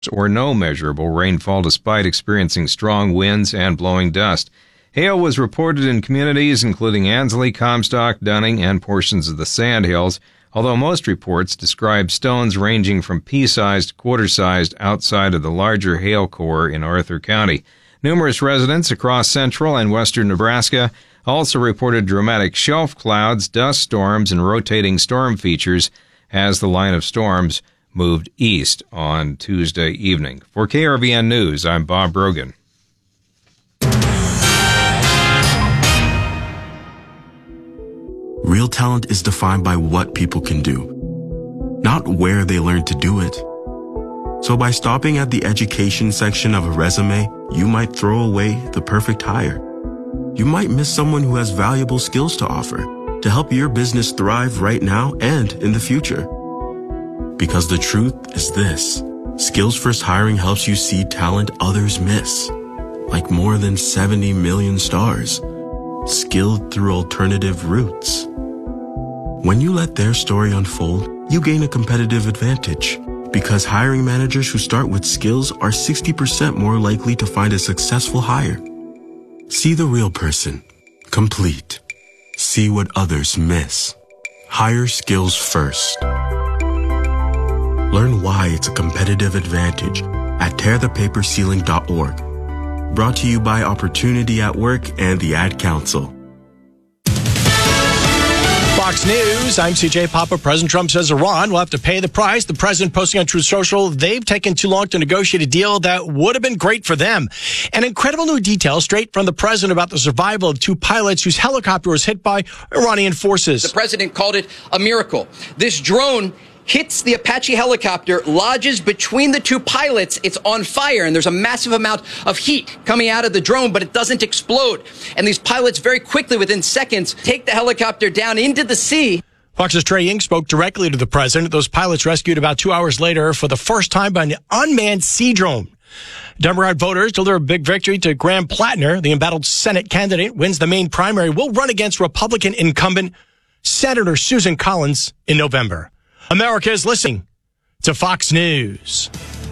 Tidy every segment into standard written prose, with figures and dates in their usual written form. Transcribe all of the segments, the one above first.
or no measurable rainfall despite experiencing strong winds and blowing dust. Hail was reported in communities including Ansley, Comstock, Dunning, and portions of the Sandhills, although most reports describe stones ranging from pea-sized to quarter-sized outside of the larger hail core in Arthur County. Numerous residents across central and western Nebraska also reported dramatic shelf clouds, dust storms, and rotating storm features as the line of storms moved east on Tuesday evening. For KRVN News, I'm Bob Brogan. Real talent is defined by what people can do, not where they learn to do it. So by stopping at the education section of a resume, you might throw away the perfect hire. You might miss someone who has valuable skills to offer to help your business thrive right now and in the future. Because the truth is this: Skills First Hiring helps you see talent others miss, like more than 70 million stars, skilled through alternative routes. When you let their story unfold, you gain a competitive advantage, because hiring managers who start with skills are 60% more likely to find a successful hire. See the real person, complete. See what others miss. Hire skills first. Learn why it's a competitive advantage at tearthepaperceiling.org. Brought to you by Opportunity at Work and the Ad Council. Fox News, I'm CJ Papa. President Trump says Iran will have to pay the price. The president posting on Truth Social, they've taken too long to negotiate a deal that would have been great for them. And incredible new details straight from the president about the survival of two pilots whose helicopter was hit by Iranian forces. The president called it a miracle. This drone hits the Apache helicopter, lodges between the two pilots. It's on fire, and there's a massive amount of heat coming out of the drone, but it doesn't explode. And these pilots very quickly, within seconds, take the helicopter down into the sea. Fox's Trey Ying spoke directly to the president. Those pilots rescued about 2 hours later for the first time by an unmanned sea drone. Democrat voters deliver a big victory to Graham Plattner. The embattled Senate candidate wins the main primary, will run against Republican incumbent Senator Susan Collins in November. America is listening to Fox News.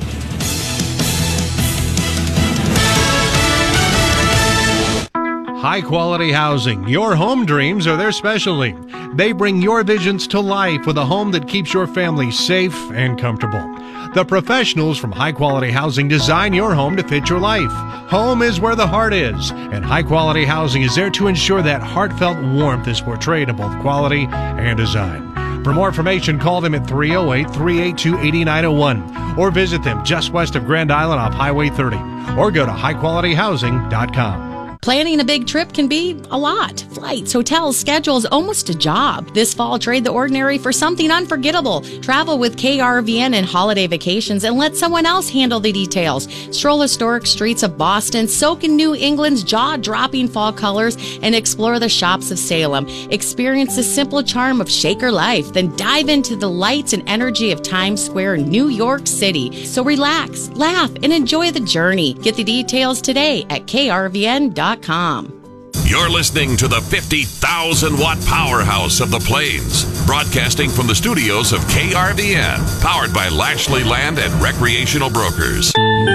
High-quality housing. Your home dreams are their specialty. They bring your visions to life with a home that keeps your family safe and comfortable. The professionals from High Quality Housing design your home to fit your life. Home is where the heart is, and High Quality Housing is there to ensure that heartfelt warmth is portrayed in both quality and design. For more information, call them at 308-382-8901 or visit them just west of Grand Island off Highway 30 or go to highqualityhousing.com. Planning a big trip can be a lot. Flights, hotels, schedules, almost a job. This fall, trade the ordinary for something unforgettable. Travel with KRVN and holiday vacations and let someone else handle the details. Stroll historic streets of Boston, soak in New England's jaw-dropping fall colors, and explore the shops of Salem. Experience the simple charm of Shaker life, then dive into the lights and energy of Times Square, New York City. So relax, laugh, and enjoy the journey. Get the details today at krvn.com. You're listening to the 50,000-watt powerhouse of the Plains, broadcasting from the studios of KRVN, powered by Lashley Land and Recreational Brokers.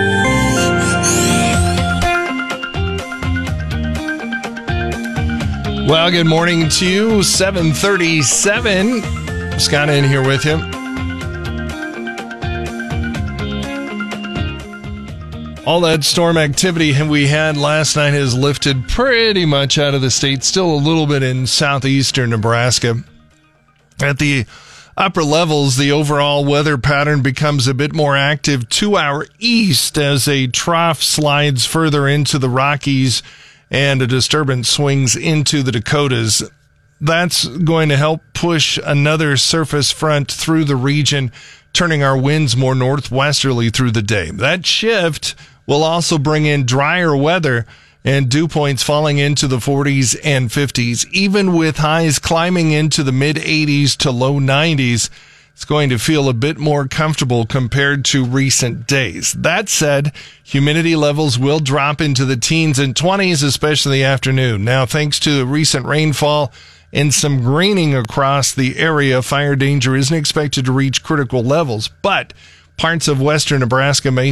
Well, good morning to you. 7:37. Scott in here with you. All that storm activity we had last night has lifted pretty much out of the state. Still a little bit in southeastern Nebraska. At the upper levels, the overall weather pattern becomes a bit more active to our east as a trough slides further into the Rockies and a disturbance swings into the Dakotas. That's going to help push another surface front through the region, turning our winds more northwesterly through the day. That shift will also bring in drier weather and dew points falling into the 40s and 50s. Even with highs climbing into the mid-80s to low 90s, it's going to feel a bit more comfortable compared to recent days. That said, humidity levels will drop into the teens and 20s, especially the afternoon. Now, thanks to the recent rainfall and some greening across the area, fire danger isn't expected to reach critical levels, but Parts of western Nebraska may